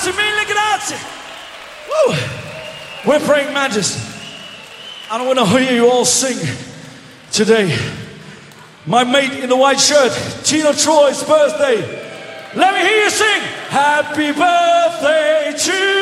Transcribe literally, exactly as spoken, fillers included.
Grazie mille, grazie. Woo. We're praying mantis. And I want to hear you all sing today. My mate in the white shirt, Tina Troy's birthday. Let me hear you sing. Happy birthday to